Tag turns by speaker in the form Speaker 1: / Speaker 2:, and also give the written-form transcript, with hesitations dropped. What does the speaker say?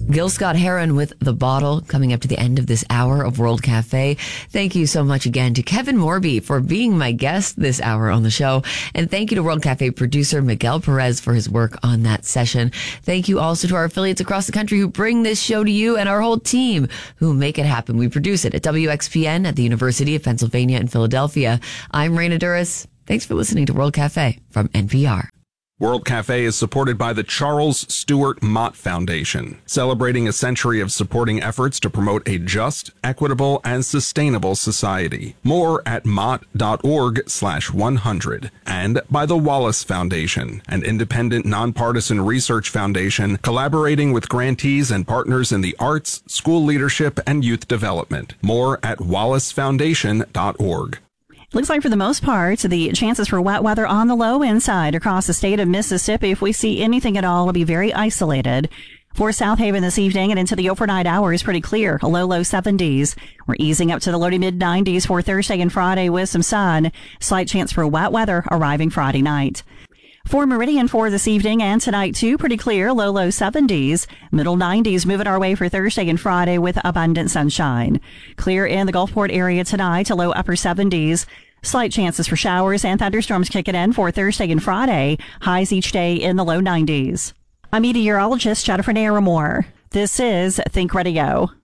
Speaker 1: Gil Scott Heron with The Bottle, coming up to the end of this hour of World Cafe. Thank you so much again to Kevin Morby for being my guest this hour on the show. And thank you to World Cafe producer Miguel Perez for his work on that session. Thank you also to our affiliates across the country who bring this show to you and our whole team who make it happen. We produce it at WXPN at the University of Pennsylvania in Philadelphia. I'm Raina Duras. Thanks for listening to World Cafe from NPR.
Speaker 2: World Cafe is supported by the Charles Stewart Mott Foundation, celebrating a century of supporting efforts to promote a just, equitable, and sustainable society. More at mott.org/100. And by the Wallace Foundation, an independent, nonpartisan research foundation collaborating with grantees and partners in the arts, school leadership, and youth development. More at wallacefoundation.org.
Speaker 3: Looks like for the most part, the chances for wet weather on the low end side across the state of Mississippi. If we see anything at all, it'll be very isolated. For South Haven this evening and into the overnight hours, pretty clear. A low 70s. We're easing up to the low to mid 90s for Thursday and Friday with some sun. Slight chance for wet weather arriving Friday night. For Meridian for this evening and tonight too, pretty clear, low 70s, middle 90s moving our way for Thursday and Friday with abundant sunshine. Clear in the Gulfport area tonight, a low upper 70s. Slight chances for showers and thunderstorms kicking in for Thursday and Friday, highs each day in the low 90s. I'm meteorologist Jennifer Naramore. This is Think Radio.